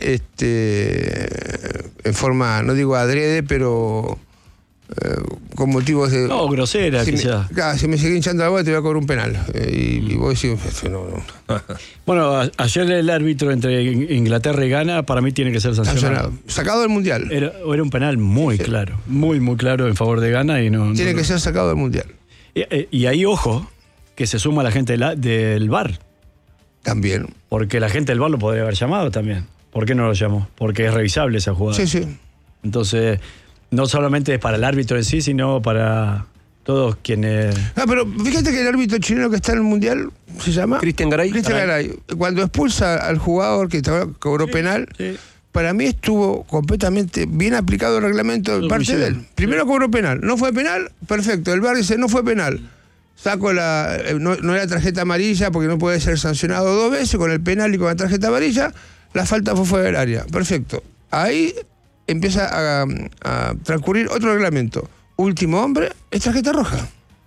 este, en forma, no digo adrede, pero eh, con motivos de... No, grosera, si me, quizás. claro, si me sigue hinchando la bola te voy a cobrar un penal. Eh, y, y vos decís, no, no. Bueno, a- ayer el árbitro entre In- Inglaterra y Ghana, para mí tiene que ser sancionado. Sancionado. Sacado del Mundial. Era, era un penal muy claro, muy, muy claro en favor de Ghana y no. Tiene no- que ser sacado del Mundial. Y, eh, y ahí, ojo, que se suma la gente de la- del V A R. También. Porque la gente del V A R lo podría haber llamado también. ¿Por qué no lo llamó? Porque es revisable esa jugada. Sí, sí. Entonces, no solamente es para el árbitro en sí, sino para todos quienes. Ah, pero fíjate que el árbitro chileno que está en el Mundial se llama Cristian Garay. Cristian Garay. Cuando expulsa al jugador que cobró penal, Sí. para mí estuvo completamente bien aplicado el reglamento de Lo parte de él. hicieron. Primero cobró penal. No fue penal, perfecto. El V A R dice, no fue penal. Saco la. eh, No, no era tarjeta amarilla porque no puede ser sancionado dos veces con el penal y con la tarjeta amarilla. La falta fue fuera del área. Perfecto. Ahí empieza a, a transcurrir otro reglamento. Último hombre, es tarjeta roja.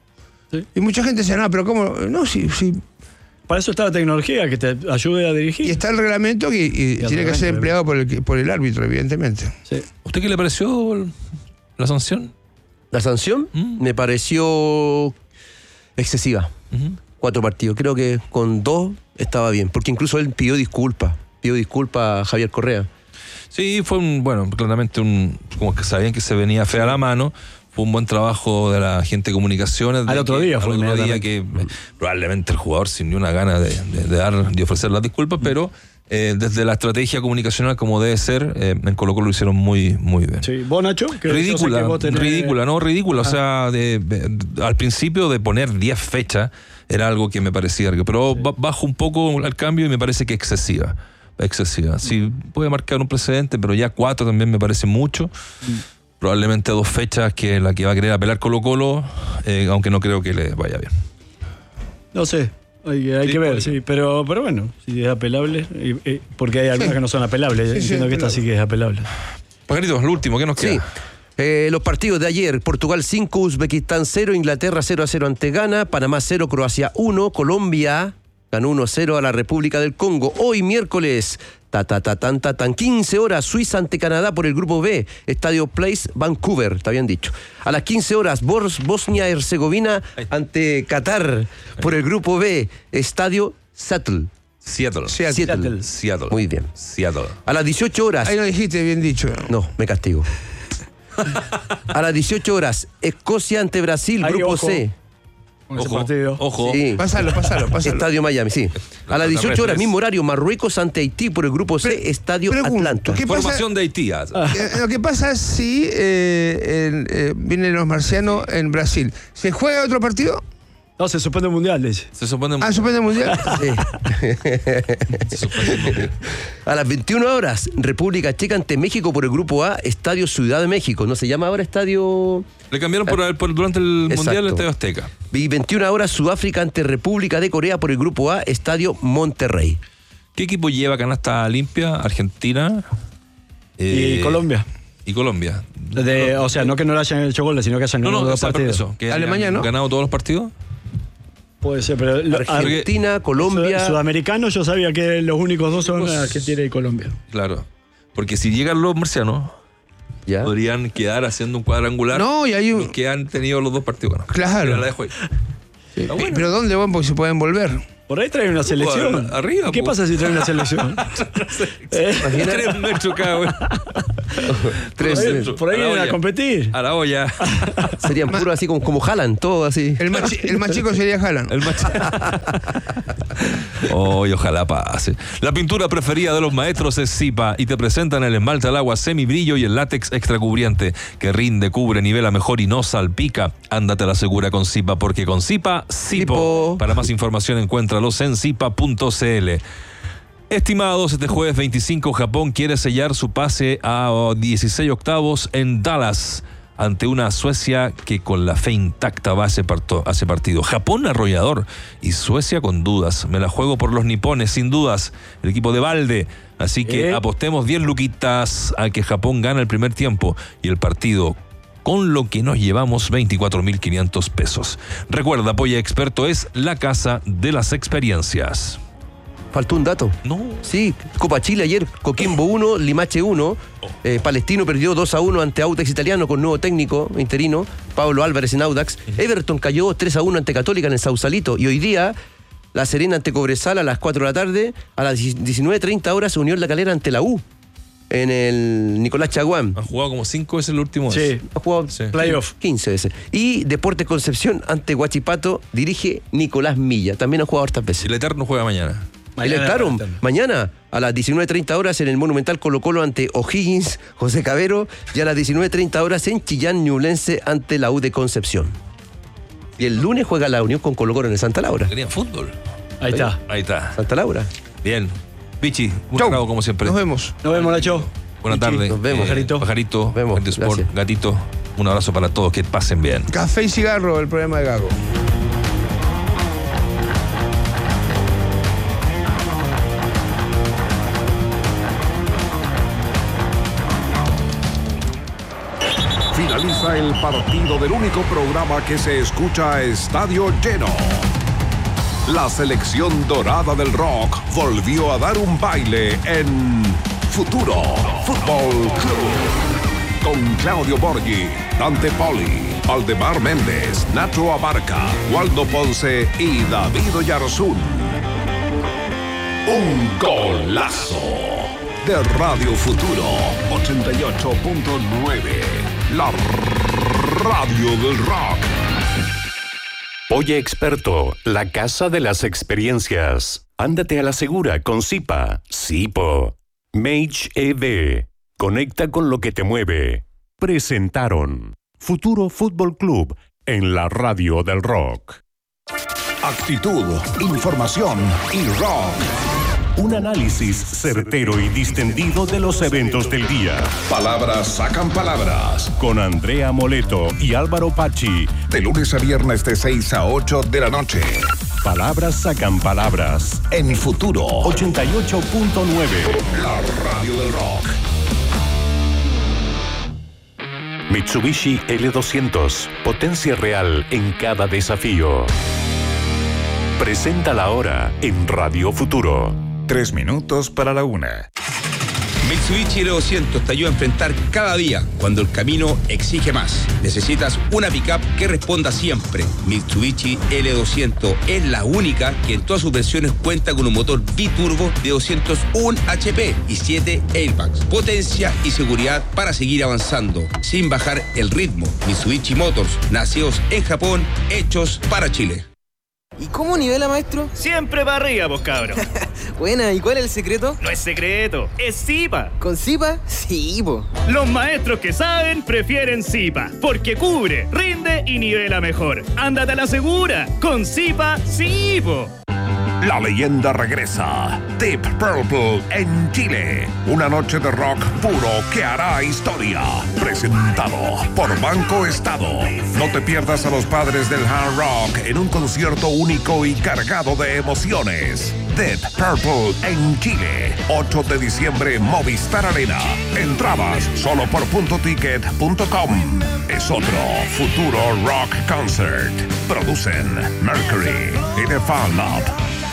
Sí. Y mucha gente dice, no, pero ¿cómo? No, sí, sí. Para eso está la tecnología, que te ayude a dirigir. Y está el reglamento que y tiene que reglamento, ser empleado por el, por el árbitro, evidentemente. Sí. ¿Usted qué le pareció la sanción? La sanción Mm. me pareció excesiva. Ujú. Cuatro partidos. Creo que con dos estaba bien. Porque incluso él pidió disculpas. Pidió disculpas a Javier Correa. Sí, fue un, bueno, claramente un, como que sabían que se venía fea la mano. Fue un buen trabajo de la gente de comunicaciones. Al de otro que- día al fue otro día inmediatamente. que eh, probablemente el jugador sin ni una gana de, de- de dar, de ofrecer las disculpas, pero eh, desde la estrategia comunicacional como debe ser, eh, en Colo Colo lo hicieron muy, muy bien. Sí. ¿Vos, Nacho? Que yo sé Ridícula, que vos tenés- ridícula, no, ridícula. Ah. O sea, de- de- al principio de poner diez fechas era algo que me parecía, pero ba- bajo un poco al cambio y me parece que excesiva. Excesiva. Sí, puede marcar un precedente, pero ya cuatro también me parece mucho. Probablemente dos fechas que la que va a querer apelar Colo Colo, eh, aunque no creo que le vaya bien. No sé. Hay, hay Sí, que ver, puede sí. Pero, pero bueno, si es apelable. y- y- porque hay algunas Sí. que no son apelables. Sí, sí, Entiendo que esta apelable. sí que es apelable. Pajarito, lo último, ¿qué nos Sí. queda? Eh, los partidos de ayer, Portugal cinco, Uzbekistán cero, Inglaterra cero a cero ante Ghana, Panamá cero, Croacia uno, Colombia ganó uno a cero a la República del Congo. Hoy miércoles, ta ta ta tan ta tan, quince horas, Suiza ante Canadá por el grupo B, Estadio Place Vancouver, está bien dicho. A las quince horas, Bos- Bosnia-Herzegovina ante Qatar por el grupo B, Estadio Seattle. Seattle. Seattle. Seattle. Muy bien. Seattle. A las dieciocho horas. Ahí lo dijiste bien dicho. No, me castigo. A las dieciocho horas, Escocia ante Brasil, Ahí, grupo ojo. C. Con ese Ojo, partido. ojo. Sí. Pásalo, pásalo, pásalo. Estadio Miami, sí. A las dieciocho horas, mismo horario, Marruecos ante Haití por el grupo C, Pre- Estadio pregunto, Atlanta. ¿qué pasa? Formación de Haití. ah. Eh, lo que pasa es si eh, el, eh, vienen los marcianos en Brasil. ¿Se juega otro partido? No, se suspende el mundial, dice. Se supone. Ah, suspende el mundial. Sí. A las veintiuna horas, República Checa ante México por el grupo A, Estadio Ciudad de México. ¿No se llama ahora Estadio...? Le cambiaron por, por- durante el Exacto. Mundial el Estadio Azteca. Y veintiuna horas, Sudáfrica ante República de Corea por el grupo A, Estadio Monterrey. ¿Qué equipo lleva canasta limpia? Argentina. Y eh, Colombia. Y Colombia. De- o sea, no que no le hayan hecho goles, sino que hayan No, ganado no, dos esa- partidos. eso, que Alemania, hayan ¿no? ganado todos los partidos. Puede ser, pero lo- Argentina, Colombia. Sud- Sudamericanos, yo sabía que los únicos dos son Argentina y Colombia. Claro. Porque si llegan los marcianos, ¿Ya? podrían quedar haciendo un cuadrangular. No, y hay un- los que han tenido los dos partidos ganados. Claro. Mira, la dejo ahí. Sí. Pero ¿dónde van? Porque se pueden volver. Por ahí trae una selección. Bueno, arriba, ¿Qué po. pasa si trae una selección? ¿Eh? Tres metros cada uno. Tres por ahí, metros. por ahí A la vienen a olla. competir. A la olla. Serían puros así como, como Haaland, todo así. El más, chi- el más chico sería Haaland. El macho. Oh, y ojalá pase. La pintura preferida de los maestros es Zipa y te presentan el esmalte al agua semibrillo y el látex extra cubriente que rinde, cubre, nivela mejor y no salpica. Ándate a la segura con Zipa, porque con Zipa, Zipo. Zipo. Para más información encuéntralos en zipa punto c l. Estimados, este jueves veinticinco Japón quiere sellar su pase a dieciséis octavos en Dallas ante una Suecia que con la fe intacta va a ese, parto, a ese partido. Japón arrollador y Suecia con dudas. Me la juego por los nipones, sin dudas. El equipo de Valde. Así que Eh. apostemos diez luquitas a que Japón gana el primer tiempo y el partido, con lo que nos llevamos veinticuatro mil quinientos pesos. Recuerda, Polla Experto es la casa de las experiencias. Faltó un dato. No. Sí, Copa Chile ayer, Coquimbo uno, Limache uno. Eh, Palestino perdió dos a uno ante Audax Italiano con nuevo técnico interino, Pablo Álvarez en Audax. Everton cayó tres a uno ante Católica en el Sausalito. Y hoy día, La Serena ante Cobresal a las cuatro de la tarde. A las diecinueve treinta horas, Unión La Calera ante la U en el Nicolás Chaguán. Han jugado como cinco veces el último. Sí. Ha jugado Sí. Playoff. quince veces. Y Deportes Concepción ante Huachipato dirige Nicolás Milla. También ha jugado hartas veces. El Eterno juega mañana. Mañana, Claro, mañana. mañana a las diecinueve treinta horas en el Monumental Colo Colo ante O'Higgins, José Cabero, y a las diecinueve treinta horas en Chillán Ñublense ante la U de Concepción. Y el lunes juega la Unión con Colo Colo en el Santa Laura. Querían fútbol. Ahí está. Ahí está. Santa Laura. Bien. Pichi, un Chau. agrado como siempre. Nos vemos. Nos vemos, Nacho. Buenas tardes. nos vemos. Pajarito. Pajarito. Nos vemos. Gente Sport, Gracias. Gatito. Un abrazo para todos. Que pasen bien. Café y cigarro, el programa de Gago. Finaliza el partido del único programa que se escucha a estadio lleno. La selección dorada del rock volvió a dar un baile en Futuro Fútbol Club. Con Claudio Borghi, Dante Poli, Aldemar Méndez, Nacho Abarca, Waldo Ponce y David Oyarzún. Un golazo de Radio Futuro ochenta y ocho punto nueve. La radio del rock. Polla Experto, la casa de las experiencias. Ándate a la segura con Zipa. Zipo. Mage E D. Conecta con lo que te mueve. Presentaron Futuro Fútbol Club en la radio del rock. Actitud, información y rock. Un análisis certero y distendido de los eventos del día. Palabras sacan palabras. Con Andrea Moleto y Álvaro Pachi. De lunes a viernes de seis a ocho de la noche. Palabras sacan palabras. En Futuro ochenta y ocho punto nueve. La radio del rock. Mitsubishi L doscientos. Potencia real en cada desafío. Presenta la hora en Radio Futuro. Tres minutos para la una. Mitsubishi L doscientos te ayuda a enfrentar cada día cuando el camino exige más. Necesitas una pickup que responda siempre. Mitsubishi L doscientos es la única que en todas sus versiones cuenta con un motor biturbo de doscientos uno H P y siete airbags. Potencia y seguridad para seguir avanzando sin bajar el ritmo. Mitsubishi Motors, nacidos en Japón, hechos para Chile. ¿Y cómo nivela, maestro? Siempre para arriba, vos cabros. Buena, ¿y cuál es el secreto? No es secreto, es Zipa. ¿Con Zipa? Sí, po. Los maestros que saben prefieren Zipa, porque cubre, rinde y nivela mejor. Ándate a la segura, con Zipa, sí, po. La leyenda regresa. Deep Purple en Chile. Una noche de rock puro que hará historia. Presentado por Banco Estado. No te pierdas a los padres del hard rock en un concierto único y cargado de emociones. Deep Purple en Chile. ocho de diciembre, Movistar Arena. Entradas solo por punto ticket punto com. Es otro futuro rock concert. Producen Mercury y The Fan Lab.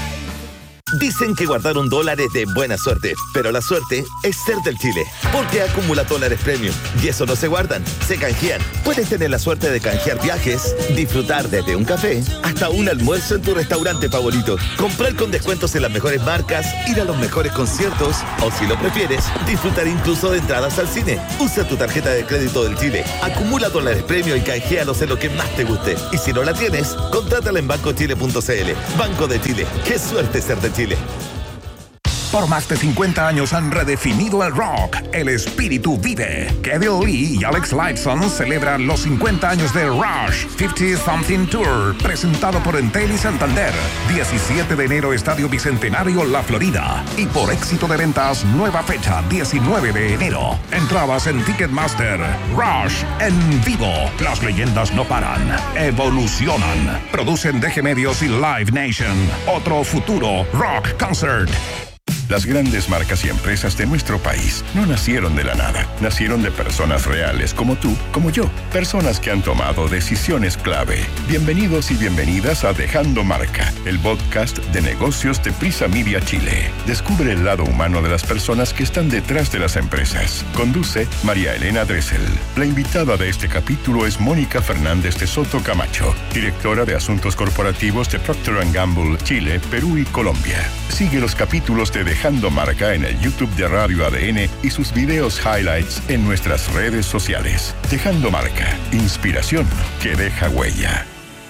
Dicen que guardar un dólar es de buena suerte, pero la suerte es ser del Chile, porque acumula dólares premium y eso no se guardan, se canjean. Puedes tener la suerte de canjear viajes, disfrutar desde un café hasta un almuerzo en tu restaurante favorito, comprar con descuentos en las mejores marcas, ir a los mejores conciertos o, si lo prefieres, disfrutar incluso de entradas al cine. Usa tu tarjeta de crédito del Chile, acumula dólares premium y canjealos en lo que más te guste. Y si no la tienes, contrátala en banco chile punto c l. Banco de Chile, qué suerte ser de Chile. Chile. Por más de cincuenta años han redefinido el rock. El espíritu vive. Kevin Lee y Alex Lifeson celebran los cincuenta años de Rush cincuenta Something Tour, presentado por Entel y Santander. diecisiete de enero, Estadio Bicentenario, La Florida. Y por éxito de ventas, nueva fecha, diecinueve de enero. Entradas en Ticketmaster. Rush en vivo. Las leyendas no paran. Evolucionan. Producen D G Medios y Live Nation. Otro futuro rock concert. Las grandes marcas y empresas de nuestro país no nacieron de la nada. Nacieron de personas reales como tú, como yo. Personas que han tomado decisiones clave. Bienvenidos y bienvenidas a Dejando Marca, el podcast de negocios de Prisa Media Chile. Descubre el lado humano de las personas que están detrás de las empresas. Conduce María Elena Dressel. La invitada de este capítulo es Mónica Fernández de Soto Camacho, directora de Asuntos Corporativos de Procter and Gamble, Chile, Perú y Colombia. Sigue los capítulos de Dejando Marca en el YouTube de Radio A D N y sus videos highlights en nuestras redes sociales. Dejando Marca, inspiración que deja huella.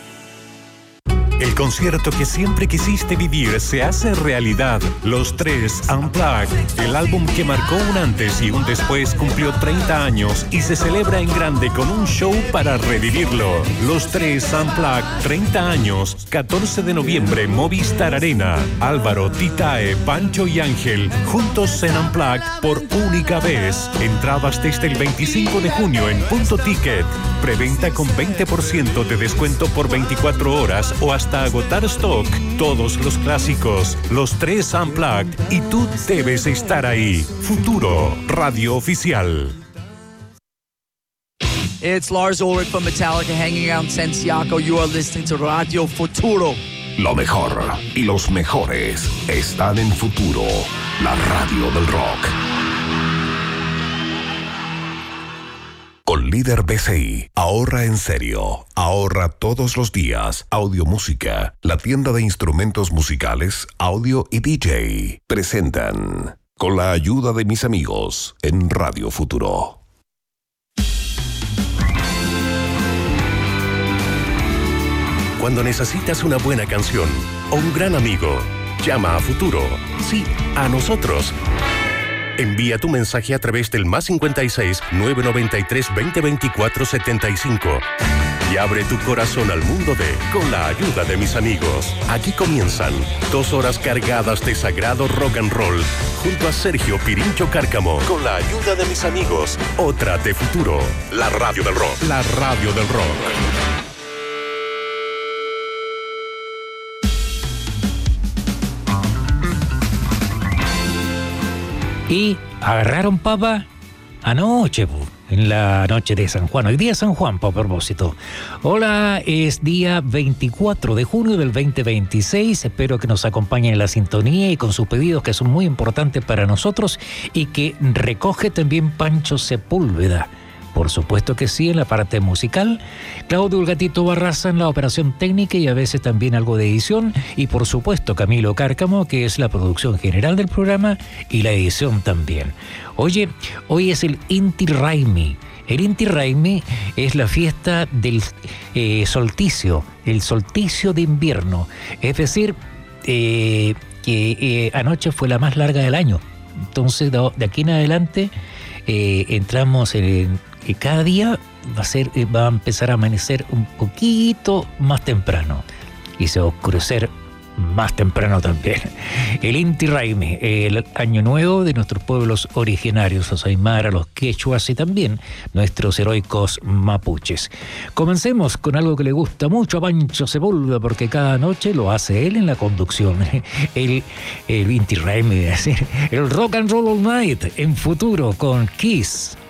El concierto que siempre quisiste vivir se hace realidad. Los Tres Unplugged, el álbum que marcó un antes y un después, cumplió treinta años y se celebra en grande con un show para revivirlo. Los Tres Unplugged, treinta años, catorce de noviembre, Movistar Arena. Álvaro, Titae, Pancho y Ángel, juntos en Unplugged por única vez. Entradas desde el veinticinco de junio en Punto Ticket. Preventa con veinte por ciento de descuento por veinticuatro horas o hasta agotar stock. Todos los clásicos, los Tres Unplugged, y tú debes estar ahí. Futuro, radio oficial. It's Lars Ulrich from Metallica hanging out in Santiago. You are listening to Radio Futuro. Lo mejor y los mejores están en Futuro, la radio del rock. Con Líder B C I, ahorra en serio, ahorra todos los días. Audio Música, la tienda de instrumentos musicales, audio y D J, presentan Con la ayuda de mis amigos en Radio Futuro. Cuando necesitas una buena canción o un gran amigo, llama a Futuro. Sí, a nosotros. Envía tu mensaje a través del más cincuenta y seis, nueve noventa y tres, veinte veinticuatro, setenta y cinco y abre tu corazón al mundo de Con la ayuda de mis amigos. Aquí comienzan dos horas cargadas de sagrado rock and roll junto a Sergio Pirincho Cárcamo. Con la ayuda de mis amigos, otra de Futuro, la radio del rock. La radio del rock. Y agarraron papa anoche, po, en la noche de San Juan. Hoy día es San Juan, por propósito. Hola, es día veinticuatro de junio del veinte veintiséis. Espero que nos acompañen en la sintonía y con sus pedidos, que son muy importantes para nosotros, y que recoge también Pancho Sepúlveda. Por supuesto que sí, en la parte musical. Claudio El Gatito Barraza en la operación técnica y a veces también algo de edición. Y por supuesto Camilo Cárcamo, que es la producción general del programa y la edición también. Oye, hoy es el Inti Raymi. El Inti Raymi es la fiesta del eh, solsticio, el solsticio de invierno. Es decir, eh, que eh, anoche fue la más larga del año. Entonces, de aquí en adelante eh, entramos en... que cada día va a ser, va a empezar a amanecer un poquito más temprano y se va a oscurecer más temprano también. El Inti Raymi, el año nuevo de nuestros pueblos originarios, los aymara, los quechuas y también nuestros heroicos mapuches. Comencemos con algo que le gusta mucho a Pancho Sepúlveda, porque cada noche lo hace él en la conducción. El, el Inti Raymi, es decir, el Rock and Roll All Night en Futuro con Kiss.